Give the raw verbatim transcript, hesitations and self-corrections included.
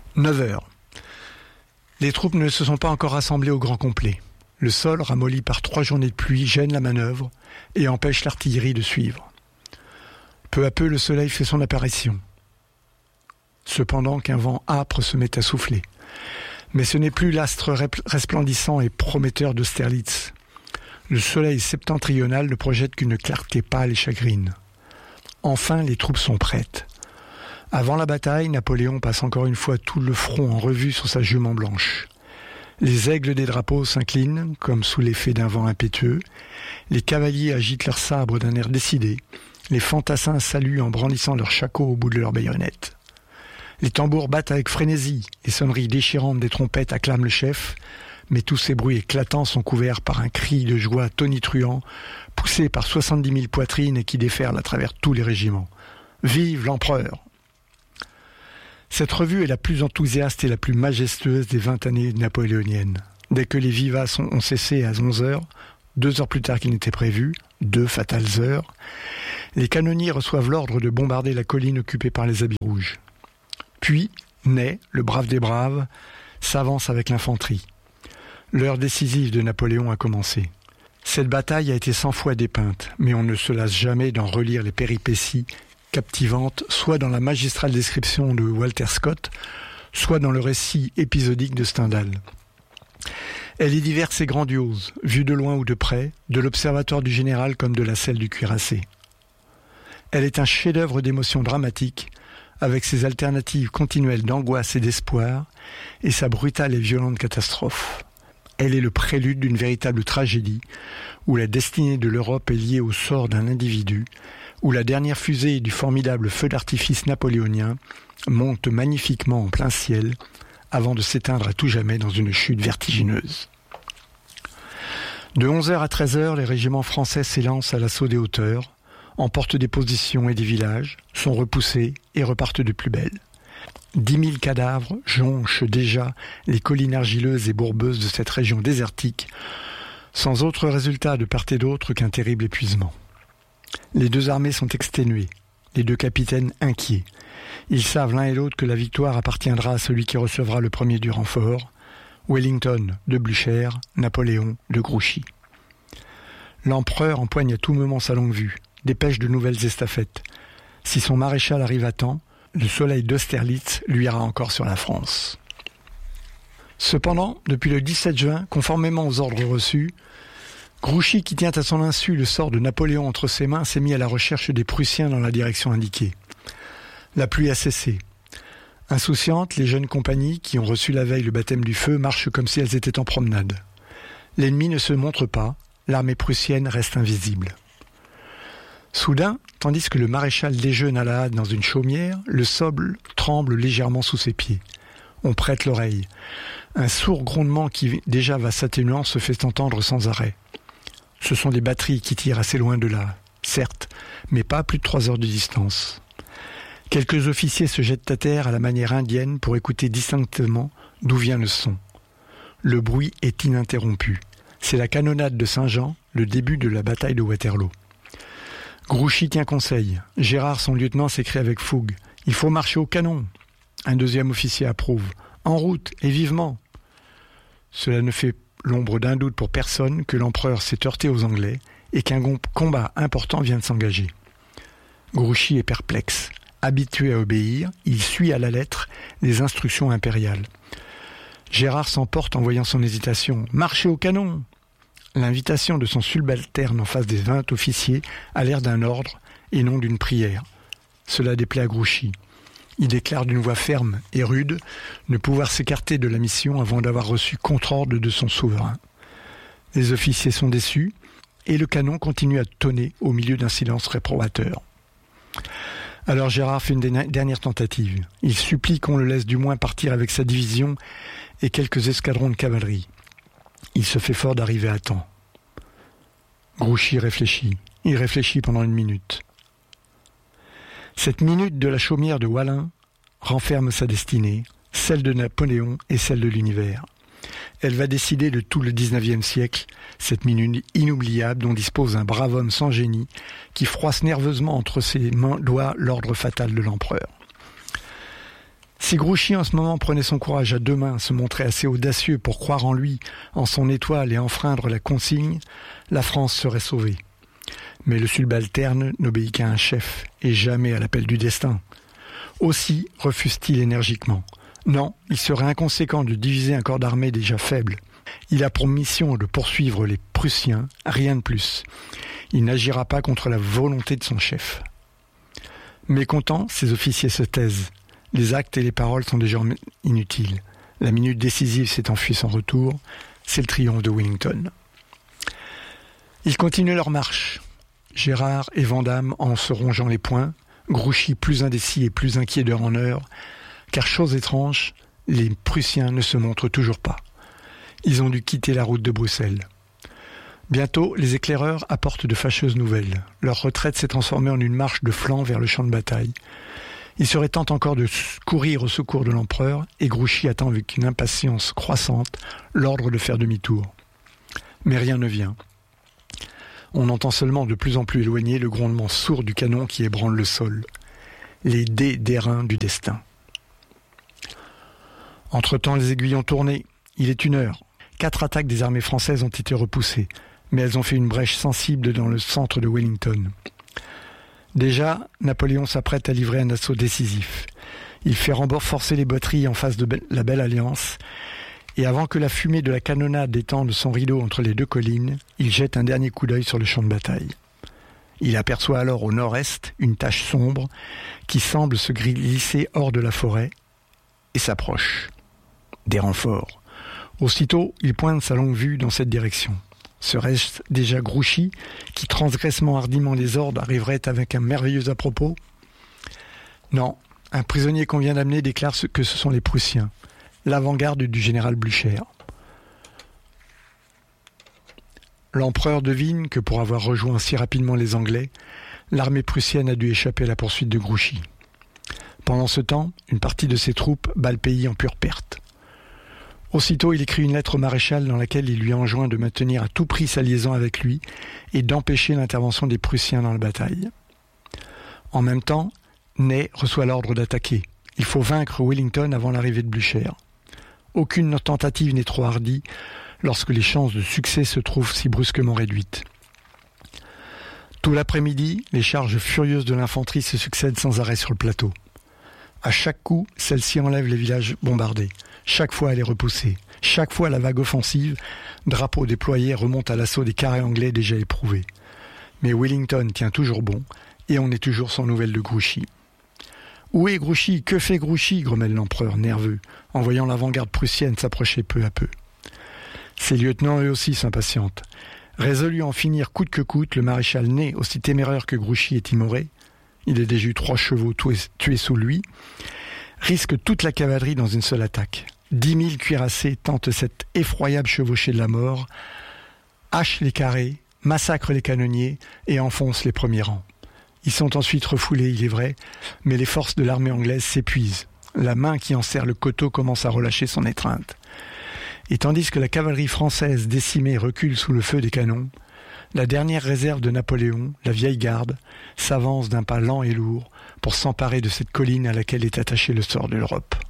neuf heures. Les troupes ne se sont pas encore rassemblées au grand complet. Le sol, ramolli par trois journées de pluie, gêne la manœuvre et empêche l'artillerie de suivre. Peu à peu, le soleil fait son apparition. Cependant qu'un vent âpre se met à souffler. Mais ce n'est plus l'astre resplendissant et prometteur d'Austerlitz. Le soleil septentrional ne projette qu'une clarté pâle et chagrine. Enfin, les troupes sont prêtes. Avant la bataille, Napoléon passe encore une fois tout le front en revue sur sa jument blanche. Les aigles des drapeaux s'inclinent, comme sous l'effet d'un vent impétueux. Les cavaliers agitent leurs sabres d'un air décidé. Les fantassins saluent en brandissant leurs shakos au bout de leurs baïonnettes. Les tambours battent avec frénésie. Les sonneries déchirantes des trompettes acclament le chef. Mais tous ces bruits éclatants sont couverts par un cri de joie tonitruant, poussé par soixante-dix mille poitrines et qui déferle à travers tous les régiments. Vive l'empereur! Cette revue est la plus enthousiaste et la plus majestueuse des vingt années napoléoniennes. Dès que les vivaces ont cessé à onze heures, deux heures plus tard qu'il n'était prévu, deux fatales heures, les canonniers reçoivent l'ordre de bombarder la colline occupée par les habits rouges. Puis, Ney, le brave des braves, s'avance avec l'infanterie. L'heure décisive de Napoléon a commencé. Cette bataille a été cent fois dépeinte, mais on ne se lasse jamais d'en relire les péripéties captivantes, soit dans la magistrale description de Walter Scott, soit dans le récit épisodique de Stendhal. Elle est diverse et grandiose, vue de loin ou de près, de l'observatoire du général comme de la selle du cuirassé. Elle est un chef-d'œuvre d'émotions dramatiques, avec ses alternatives continuelles d'angoisse et d'espoir, et sa brutale et violente catastrophe. Elle est le prélude d'une véritable tragédie, où la destinée de l'Europe est liée au sort d'un individu, où la dernière fusée du formidable feu d'artifice napoléonien monte magnifiquement en plein ciel, avant de s'éteindre à tout jamais dans une chute vertigineuse. De onze heures à treize heures, les régiments français s'élancent à l'assaut des hauteurs, emportent des positions et des villages, sont repoussés et repartent de plus belle. Dix mille cadavres jonchent déjà les collines argileuses et bourbeuses de cette région désertique, sans autre résultat de part et d'autre qu'un terrible épuisement. Les deux armées sont exténuées, les deux capitaines inquiets. Ils savent l'un et l'autre que la victoire appartiendra à celui qui recevra le premier du renfort, Wellington de Blücher, Napoléon de Grouchy. L'empereur empoigne à tout moment sa longue vue, dépêche de nouvelles estafettes. Si son maréchal arrive à temps, le soleil d'Austerlitz luira encore sur la France. Cependant, depuis le dix-sept juin, conformément aux ordres reçus, Grouchy, qui tient à son insu le sort de Napoléon entre ses mains, s'est mis à la recherche des Prussiens dans la direction indiquée. La pluie a cessé. Insouciantes, les jeunes compagnies, qui ont reçu la veille le baptême du feu, marchent comme si elles étaient en promenade. L'ennemi ne se montre pas, l'armée prussienne reste invisible. Soudain, tandis que le maréchal déjeune à la hâte dans une chaumière, le sol tremble légèrement sous ses pieds. On prête l'oreille. Un sourd grondement qui déjà va s'atténuant se fait entendre sans arrêt. Ce sont des batteries qui tirent assez loin de là, certes, mais pas à plus de trois heures de distance. Quelques officiers se jettent à terre à la manière indienne pour écouter distinctement d'où vient le son. Le bruit est ininterrompu. C'est la canonnade de Saint-Jean, le début de la bataille de Waterloo. Grouchy tient conseil. Gérard, son lieutenant, s'écrie avec fougue. « Il faut marcher au canon !» Un deuxième officier approuve. « En route, et vivement !» Cela ne fait l'ombre d'un doute pour personne que l'empereur s'est heurté aux Anglais et qu'un combat important vient de s'engager. Grouchy est perplexe. Habitué à obéir, il suit à la lettre les instructions impériales. Gérard s'emporte en voyant son hésitation. « Marchez au canon !» L'invitation de son subalterne en face des vingt officiers a l'air d'un ordre et non d'une prière. Cela déplaît à Grouchy. Il déclare d'une voix ferme et rude ne pouvoir s'écarter de la mission avant d'avoir reçu contre-ordre de son souverain. Les officiers sont déçus et le canon continue à tonner au milieu d'un silence réprobateur. Alors Gérard fait une dernière tentative. Il supplie qu'on le laisse du moins partir avec sa division et quelques escadrons de cavalerie. Il se fait fort d'arriver à temps. Grouchy réfléchit. Il réfléchit pendant une minute. Cette minute de la chaumière de Wallin renferme sa destinée, celle de Napoléon et celle de l'univers. Elle va décider de tout le dix-neuvième siècle, cette minute inoubliable dont dispose un brave homme sans génie qui froisse nerveusement entre ses mains doigts l'ordre fatal de l'empereur. Si Grouchy en ce moment prenait son courage à deux mains, se montrait assez audacieux pour croire en lui, en son étoile et enfreindre la consigne, la France serait sauvée. Mais le subalterne n'obéit qu'à un chef et jamais à l'appel du destin. Aussi refuse-t-il énergiquement. Non, il serait inconséquent de diviser un corps d'armée déjà faible. Il a pour mission de poursuivre les Prussiens, rien de plus. Il n'agira pas contre la volonté de son chef. Mécontents, ses officiers se taisent. Les actes et les paroles sont désormais inutiles. La minute décisive s'est enfuie sans retour. C'est le triomphe de Wellington. Ils continuent leur marche. Gérard et Vandamme en se rongeant les poings, Grouchy plus indécis et plus inquiet d'heure en heure, car chose étrange, les Prussiens ne se montrent toujours pas. Ils ont dû quitter la route de Bruxelles. Bientôt, les éclaireurs apportent de fâcheuses nouvelles. Leur retraite s'est transformée en une marche de flanc vers le champ de bataille. Il serait temps encore de courir au secours de l'empereur, et Grouchy attend avec une impatience croissante l'ordre de faire demi-tour. Mais rien ne vient. On entend seulement de plus en plus éloigné le grondement sourd du canon qui ébranle le sol. Les dés d'airain du destin. Entre-temps, les aiguilles ont tourné. Il est une heure. Quatre attaques des armées françaises ont été repoussées, mais elles ont fait une brèche sensible dans le centre de Wellington. Déjà, Napoléon s'apprête à livrer un assaut décisif. Il fait renforcer les batteries en face de la Belle Alliance, et avant que la fumée de la canonnade étende son rideau entre les deux collines, il jette un dernier coup d'œil sur le champ de bataille. Il aperçoit alors au nord-est une tache sombre qui semble se glisser hors de la forêt et s'approche. Des renforts. Aussitôt, il pointe sa longue vue dans cette direction. Serait-ce déjà Grouchy, qui transgressement hardiment les ordres arriverait avec un merveilleux à-propos ? Non, un prisonnier qu'on vient d'amener déclare que ce sont les Prussiens, l'avant-garde du général Blücher. L'empereur devine que pour avoir rejoint si rapidement les Anglais, l'armée prussienne a dû échapper à la poursuite de Grouchy. Pendant ce temps, une partie de ses troupes bat le pays en pure perte. Aussitôt, il écrit une lettre au maréchal dans laquelle il lui enjoint de maintenir à tout prix sa liaison avec lui et d'empêcher l'intervention des Prussiens dans la bataille. En même temps, Ney reçoit l'ordre d'attaquer. Il faut vaincre Wellington avant l'arrivée de Blücher. Aucune tentative n'est trop hardie lorsque les chances de succès se trouvent si brusquement réduites. Tout l'après-midi, les charges furieuses de l'infanterie se succèdent sans arrêt sur le plateau. À chaque coup, celle-ci enlève les villages bombardés. Chaque fois, elle est repoussée. Chaque fois, la vague offensive, drapeau déployé, remonte à l'assaut des carrés anglais déjà éprouvés. Mais Wellington tient toujours bon, et on est toujours sans nouvelles de Grouchy. « Où est Grouchy ? Que fait Grouchy ?» grommelle l'empereur, nerveux, en voyant l'avant-garde prussienne s'approcher peu à peu. Ses lieutenants, eux aussi, s'impatientent. Résolu à en finir coûte que coûte, le maréchal Ney, aussi téméraire que Grouchy est timoré, il a déjà eu trois chevaux tués sous lui, risque toute la cavalerie dans une seule attaque. Dix mille cuirassés tentent cette effroyable chevauchée de la mort, hachent les carrés, massacrent les canonniers et enfoncent les premiers rangs. Ils sont ensuite refoulés, il est vrai, mais les forces de l'armée anglaise s'épuisent. La main qui enserre le couteau commence à relâcher son étreinte. Et tandis que la cavalerie française décimée recule sous le feu des canons, la dernière réserve de Napoléon, la vieille garde, s'avance d'un pas lent et lourd pour s'emparer de cette colline à laquelle est attaché le sort de l'Europe.